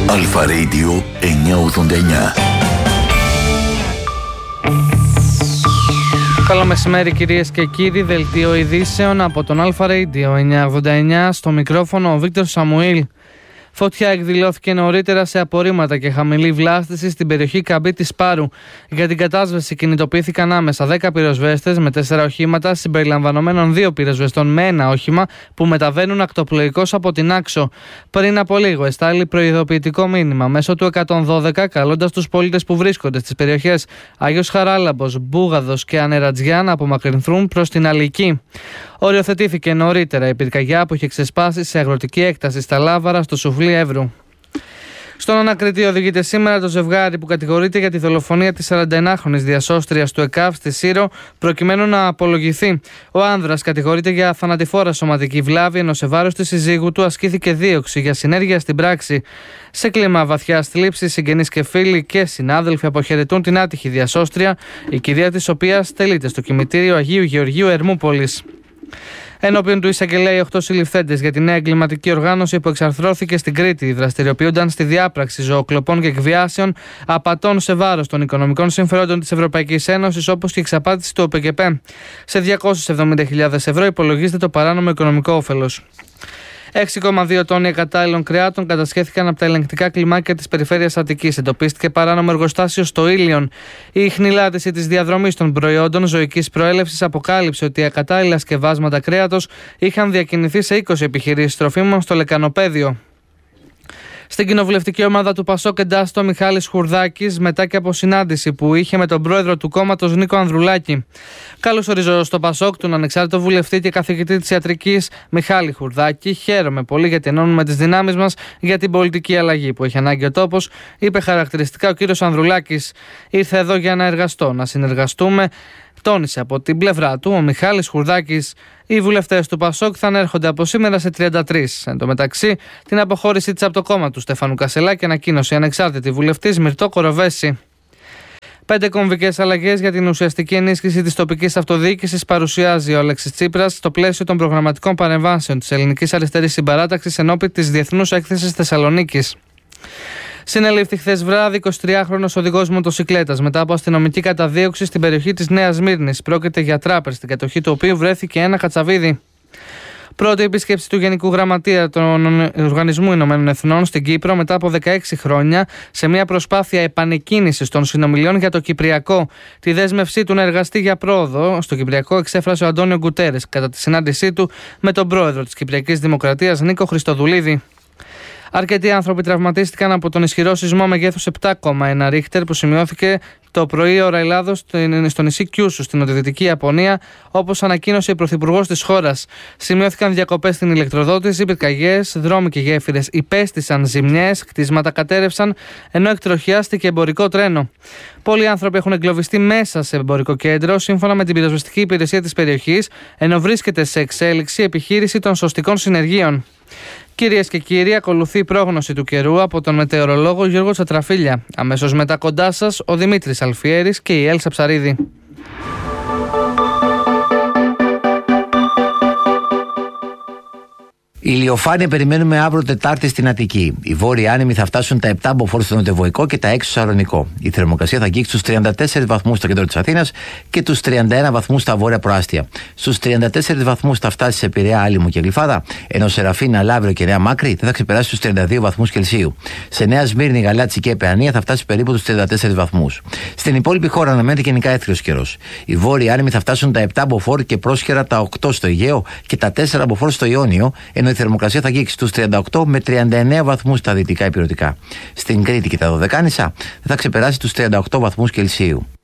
Αλφα Radio 989. Καλό μεσημέρι κυρίες και κύριοι, δελτίο ειδήσεων από τον Αλφα Radio 989, στο μικρόφωνο ο Βίκτορ Σαμουήλ. Φωτιά εκδηλώθηκε νωρίτερα σε απορρίμματα και χαμηλή βλάστηση στην περιοχή Καμπή της Πάρου. Για την κατάσβεση κινητοποιήθηκαν άμεσα 10 πυροσβέστες με 4 οχήματα, συμπεριλαμβανομένων 2 πυροσβεστών με 1 όχημα που μεταβαίνουν ακτοπλοϊκώς από την Άξο. Πριν από λίγο εστάλει προειδοποιητικό μήνυμα μέσω του 112, καλώντας τους πολίτες που βρίσκονται στις περιοχές Άγιος Χαράλαμπος, Μπούγαδος και Ανερατζιά να απομακρυνθούν προς την Αλική. Οριοθετήθηκε νωρίτερα η πυρκαγιά που είχε ξεσπάσει σε αγροτική έκταση στα Λάβαρα, στο Σουφλί Εύρου. Στον ανακριτή οδηγείται σήμερα το ζευγάρι που κατηγορείται για τη δολοφονία της 41χρονης διασώστριας του ΕΚΑΒ στη Σύρο, προκειμένου να απολογηθεί. Ο άνδρας κατηγορείται για θανατηφόρα σωματική βλάβη, ενώ σε βάρος της συζύγου του ασκήθηκε δίωξη για συνέργεια στην πράξη. Σε κλίμα βαθιάς θλίψης, συγγενείς και φίλοι και συνάδελφοι αποχαιρετούν την άτυχη διασώστρια, η κηδεία της οποίας τελείται στο κημητήριο Αγίου Γεωργίου Ερμούπολης. Ενώπιον του εισαγγελέα, οι 8 συλληφθέντες για τη νέα εγκληματική οργάνωση που εξαρθρώθηκε στην Κρήτη δραστηριοποιούνταν στη διάπραξη ζωοκλοπών και εκβιάσεων, απατών σε βάρος των οικονομικών συμφερόντων της Ευρωπαϊκής Ένωσης, όπως και εξαπάτηση του ΟΠΕΚΕΠ. Σε 270.000 ευρώ υπολογίζεται το παράνομο οικονομικό όφελος. 6,2 τόνοι ακατάλληλων κρεάτων κατασχέθηκαν από τα ελεγκτικά κλιμάκια της περιφέρειας Αττικής. Εντοπίστηκε παράνομο εργοστάσιο στο Ήλιον. Η ιχνηλάτηση της διαδρομής των προϊόντων ζωικής προέλευσης αποκάλυψε ότι ακατάλληλα σκευάσματα κρέατος είχαν διακινηθεί σε 20 επιχειρήσεις τροφίμων στο Λεκανοπέδιο. Στην κοινοβουλευτική ομάδα του ΠΑΣΟΚ εντάσσεται ο Μιχάλης Χουρδάκης μετά και από συνάντηση που είχε με τον πρόεδρο του κόμματος Νίκο Ανδρουλάκη. Καλωσορίζω στο ΠΑΣΟΚ τον ανεξάρτητο βουλευτή και καθηγητή της ιατρικής Μιχάλη Χουρδάκη. Χαίρομαι πολύ γιατί ενώνουμε τις δυνάμεις μας για την πολιτική αλλαγή που έχει ανάγκη ο τόπος, είπε χαρακτηριστικά ο κύριος Ανδρουλάκης. Ήρθε εδώ για να εργαστώ, να συνεργαστούμε. Τόνισε από την πλευρά του ο Μιχάλης Χουρδάκης. Οι βουλευτές του ΠΑΣΟΚ θα ανέρχονται από σήμερα σε 33. Εν τω μεταξύ, την αποχώρησή της από το κόμμα του Στέφανου Κασελάκη ανακοίνωσε η ανεξάρτητη βουλευτής Μυρτώ Κοροβέση. 5 κομβικές αλλαγές για την ουσιαστική ενίσχυση της τοπικής αυτοδιοίκησης παρουσιάζει ο Αλέξης Τσίπρας στο πλαίσιο των προγραμματικών παρεμβάσεων της Ελληνικής Αριστερής Συμπαράταξης ενώπιον της Διεθνούς Έκθεσης Θεσσαλονίκης. Συνελήφθη χθες βράδυ 23χρονος οδηγός μοτοσικλέτας μετά από αστυνομική καταδίωξη στην περιοχή της Νέας Σμύρνης. Πρόκειται για τράπερ, στην κατοχή του οποίου βρέθηκε ένα κατσαβίδι. Πρώτη επίσκεψη του Γενικού Γραμματεία του Οργανισμού Ηνωμένων Εθνών στην Κύπρο μετά από 16 χρόνια, σε μια προσπάθεια επανεκκίνησης των συνομιλιών για το Κυπριακό. Τη δέσμευσή του να εργαστεί για πρόοδο στο Κυπριακό εξέφρασε ο Αντώνιο Γκουτέρες κατά τη συνάντησή του με τον πρόεδρο της Κυπριακής Δημοκρατίας Νίκο Χριστοδουλίδη. Αρκετοί άνθρωποι τραυματίστηκαν από τον ισχυρό σεισμό μεγέθους 7,1 ρίχτερ που σημειώθηκε το πρωί ώρα Ελλάδος στο νησί Κιούσου, στην νοτιοδυτική Ιαπωνία, όπως ανακοίνωσε η πρωθυπουργός της χώρας. Σημειώθηκαν διακοπές στην ηλεκτροδότηση, πυρκαγιές, δρόμοι και γέφυρες υπέστησαν ζημιές, κτίσματα κατέρευσαν, ενώ εκτροχιάστηκε εμπορικό τρένο. Πολλοί άνθρωποι έχουν εγκλωβιστεί μέσα σε εμπορικό κέντρο, σύμφωνα με την πυροσβεστική υπηρεσία της περιοχής, ενώ βρίσκεται σε εξέλιξη επιχείρηση των σωστικών συνεργείων. Κυρίες και κύριοι, ακολουθεί η πρόγνωση του καιρού από τον μετεωρολόγο Γιώργο Τσατραφίλια. Αμέσως μετά κοντά σας ο Δημήτρης Αλφιέρης και η Έλσα Ψαρίδη. Ηλιοφάνεια περιμένουμε αύριο Τετάρτη στην Αττική. Οι βόρειοι άνεμοι θα φτάσουν τα 7 μποφόρ στο νοτιοβοϊκό και τα 6 στο Σαλονικό. Η θερμοκρασία θα αγγίξει στους 34 βαθμούς στο κέντρο της Αθήνας και τους 31 βαθμούς στα βόρεια προάστια. Στους 34 βαθμούς θα φτάσει σε Πειραιά, Άλυμο και Γλυφάδα, ενώ σε Ραφίνα, Λαύριο και Νέα Μάκρη δεν θα ξεπεράσει τους 32 βαθμούς Κελσίου. Σε Νέα Σμύρνη, Γαλάτσι και Παιανία θα φτάσει περίπου τους 34 βαθμούς. Στην υπόλοιπη χώρα αναμένεται γενικά έθριος καιρός. Οι βόρειοι άνεμοι θα φτάσουν τα 7 μποφόρ και πρόσχερα τα 8 στο Αιγαίο και τα 4 μποφόρ στο Ιόνιο, ενώ η θερμοκρασία θα αγγίξει στους 38 με 39 βαθμούς στα δυτικά ηπειρωτικά. Στην Κρήτη και τα Δωδεκάνησα θα ξεπεράσει τους 38 βαθμούς Κελσίου.